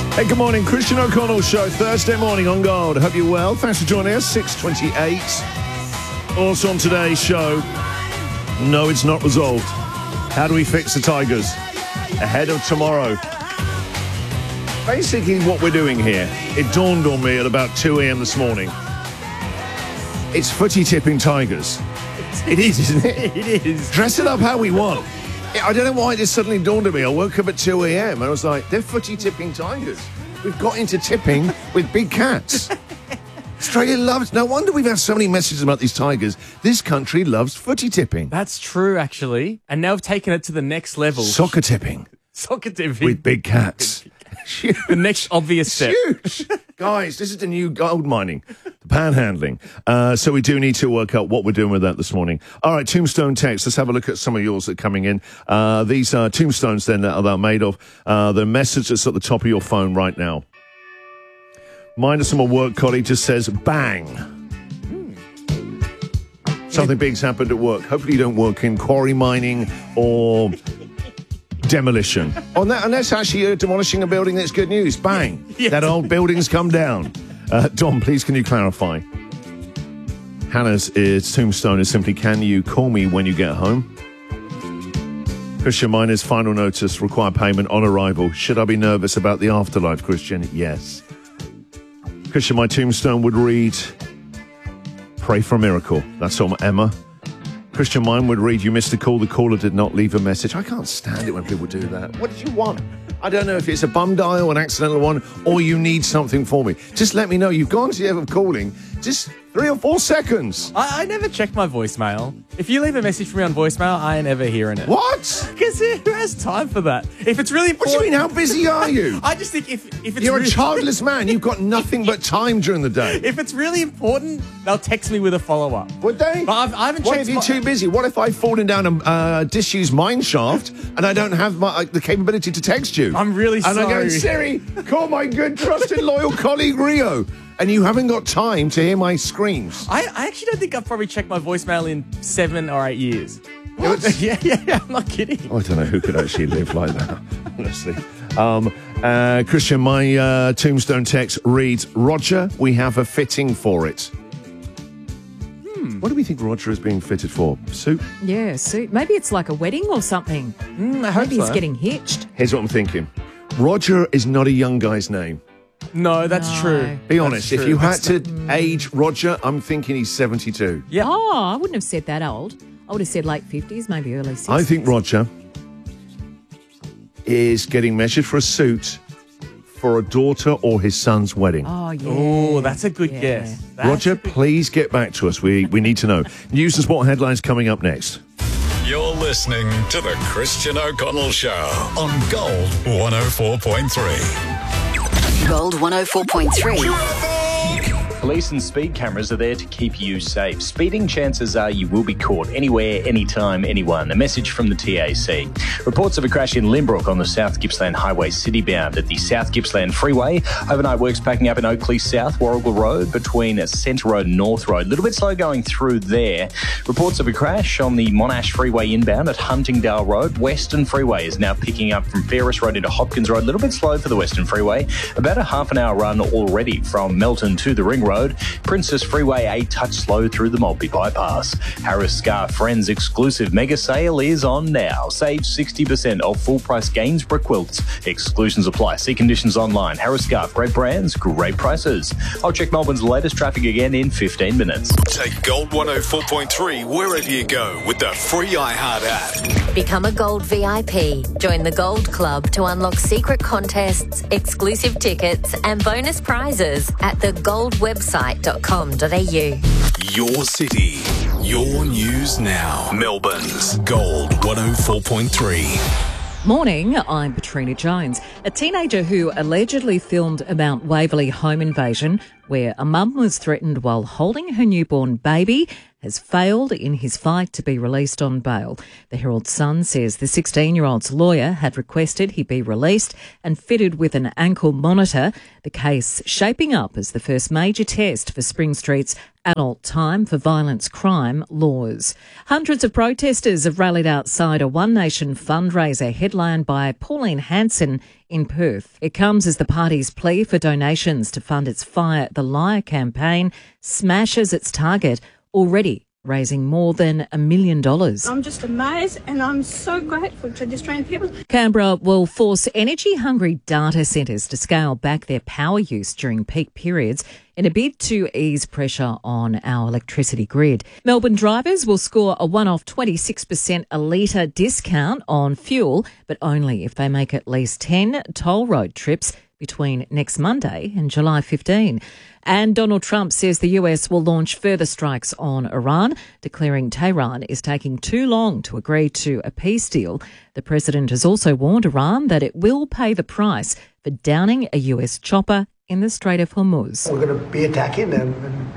Hey, good morning. Christian O'Connell Show, Thursday morning on Gold. Hope you're well. Thanks for joining us. 6:28. Also on today's show, no, it's not resolved. How do we fix the Tigers ahead of tomorrow? Basically, what we're doing here, it dawned on me at about 2 a.m. this morning. It's footy tipping Tigers. It is, isn't it? It is. Dress it up how we want. I don't know why this suddenly dawned on me. I woke up at 2 a.m. and I was like, they're footy tipping Tigers. We've got into tipping with big cats. Australia loves... No wonder we've had so many messages about these Tigers. This country loves footy tipping. That's true, actually. And now we've taken it to the next level. Soccer tipping. Soccer tipping. With big cats. The next obvious step. Huge. Guys, this is the new gold mining, the panhandling. So we do need to work out what we're doing with that this morning. All right, tombstone text. Let's have a look at some of yours that are coming in. These are tombstones then that are made of the message that's at the top of your phone right now. Mine is from a work colleague, just says, bang. Something big's happened at work. Hopefully you don't work in quarry mining or... demolition. And that's actually demolishing a building. That's good news. Bang. Yes. That old building's come down. Dom, please, can you clarify? Hannah's tombstone is simply, can you call me when you get home? Christian, mine is final notice, require payment on arrival. Should I be nervous about the afterlife, Christian? Yes. Christian, my tombstone would read, pray for a miracle. That's from Emma. Christian, mine would read, you missed a call, the caller did not leave a message. I can't stand it when people do that. What did you want? I don't know if it's a bum dial, an accidental one, or you need something for me. Just let me know. You've gone to the effort of calling. Just 3 or 4 seconds. I never check my voicemail. If you leave a message for me on voicemail, I ain't ever hearing it. What? Because who has time for that? If it's really important... What do you mean, how busy are you? I just think if it's You're a childless man. You've got nothing but time during the day. If it's really important, they'll text me with a follow-up. Would they? But I haven't checked... What if you're too busy? What if I've fallen down a disused mine shaft and I don't have the capability to text you? I'm really sorry. And I go, Siri, call my good, trusted, loyal colleague Rio. And you haven't got time to hear my screams. I actually don't think I've probably checked my voicemail in 7 or 8 years. What? Yeah, I'm not kidding. I don't know who could actually live like that, honestly. Christian, my tombstone text reads, Roger, we have a fitting for it. What do we think Roger is being fitted for? Suit? Yeah, suit. Maybe it's like a wedding or something. I hope Maybe he's getting hitched. Here's what I'm thinking. Roger is not a young guy's name. No, that's true. Be honest, That's if true. you had to age Roger, I'm thinking he's 72. Yeah. Oh, I wouldn't have said that old. I would have said late 50s, maybe early 60s. I think Roger is getting measured for a suit for a daughter or his son's wedding. Oh, yeah. Oh, that's a good guess. That's Roger, please get back to us. We need to know. News and sport headlines coming up next. You're listening to the Christian O'Connell Show on Gold 104.3. Gold 104.3. Police and speed cameras are there to keep you safe. Speeding, chances are you will be caught anywhere, anytime, anyone. A message from the TAC. Reports of a crash in Limbrook on the South Gippsland Highway city-bound at the South Gippsland Freeway. Overnight works packing up in Oakley South, Warrigal Road, between Centre Road and North Road. A little bit slow going through there. Reports of a crash on the Monash Freeway inbound at Huntingdale Road. Western Freeway is now picking up from Ferris Road into Hopkins Road. A little bit slow for the Western Freeway. About a half an hour run already from Melton to the Ring Road. Princess Freeway a touch slow through the Maltby bypass. Harris Scarf Friends exclusive mega sale is on now. Save 60% off full price Gainsborough quilts. Exclusions apply. See conditions online. Harris Scarf, great brands, great prices. I'll check Melbourne's latest traffic again in 15 minutes. Take Gold 104.3 wherever you go with the free iHeart app. Become a Gold VIP. Join the Gold Club to unlock secret contests, exclusive tickets and bonus prizes at thegoldwebsite.com.au. Your city, your news now. Melbourne's Gold 104.3. Morning, I'm Patrina Jones. A teenager who allegedly filmed a Mount Waverley home invasion where a mum was threatened while holding her newborn baby has failed in his fight to be released on bail. The Herald Sun says the 16-year-old's lawyer had requested he be released and fitted with an ankle monitor, the case shaping up as the first major test for Spring Street's adult time for violence crime laws. Hundreds of protesters have rallied outside a One Nation fundraiser headlined by Pauline Hanson in Perth. It comes as the party's plea for donations to fund its Fire the Liar campaign smashes its target, already raising more than $1 million. I'm just amazed and I'm so grateful to the Australian people. Canberra will force energy-hungry data centres to scale back their power use during peak periods in a bid to ease pressure on our electricity grid. Melbourne drivers will score a one-off 26% a litre discount on fuel, but only if they make at least 10 toll road trips between next Monday and July 15. And Donald Trump says the US will launch further strikes on Iran, declaring Tehran is taking too long to agree to a peace deal. The president has also warned Iran that it will pay the price for downing a US chopper in the Strait of Hormuz. We're going to be attacking them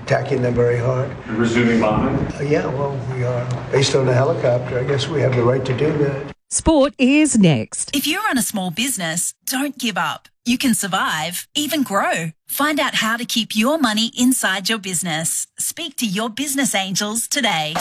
very hard. You're resuming bombing? Yeah, well, we are. Based on the helicopter, I guess we have the right to do that. Sport is next. If you run a small business, don't give up. You can survive, even grow. Find out how to keep your money inside your business. Speak to your business angels today.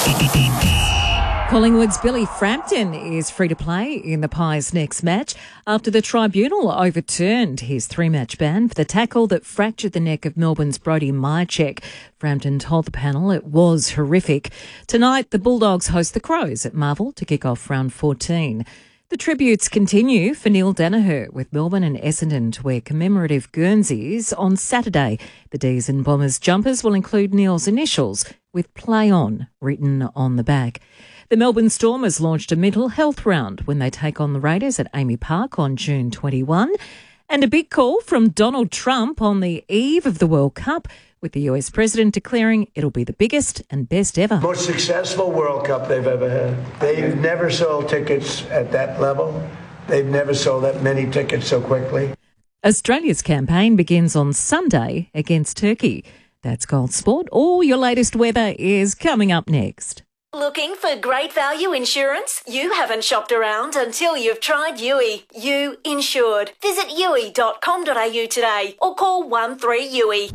Collingwood's Billy Frampton is free to play in the Pies' next match after the tribunal overturned his 3-match ban for the tackle that fractured the neck of Melbourne's Brody Myercheck. Frampton told the panel it was horrific. Tonight, the Bulldogs host the Crows at Marvel to kick off round 14. The tributes continue for Neil Danaher, with Melbourne and Essendon to wear commemorative Guernseys on Saturday. The D's and Bombers jumpers will include Neil's initials, with Play On written on the back. The Melbourne Stormers launched a mental health round when they take on the Raiders at Amy Park on June 21. And a big call from Donald Trump on the eve of the World Cup, with the US president declaring it'll be the biggest and best ever. Most successful World Cup they've ever had. They've never sold tickets at that level. They've never sold that many tickets so quickly. Australia's campaign begins on Sunday against Turkey. That's Gold Sport. All your latest weather is coming up next. Looking for great value insurance? You haven't shopped around until you've tried Yui. You insured. Visit yui.com.au today or call 13-YUI.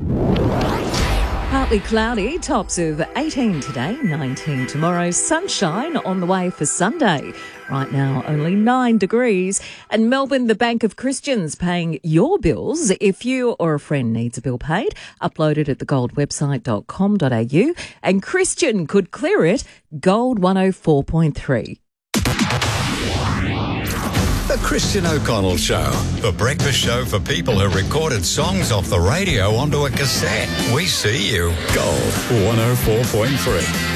Partly cloudy, tops of 18 today, 19 tomorrow. Sunshine on the way for Sunday. Right now, only 9 degrees. And Melbourne, the Bank of Christians, paying your bills. If you or a friend needs a bill paid, upload it at thegoldwebsite.com.au. And Christian could clear it. Gold 104.3. The Christian O'Connell Show, the breakfast show for people who recorded songs off the radio onto a cassette. We see you. Gold 104.3.